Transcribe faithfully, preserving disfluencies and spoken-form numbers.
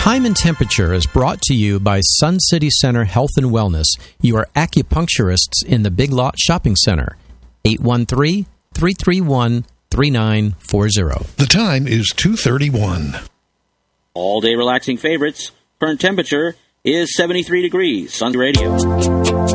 Time and Temperature is brought to you by Sun City Center Health and Wellness, your acupuncturists in the Big Lot Shopping Center. eight one three, three three one, three nine four zero. The time is two thirty-one. All-day relaxing favorites. Current temperature is seventy-three degrees. Sun Radio.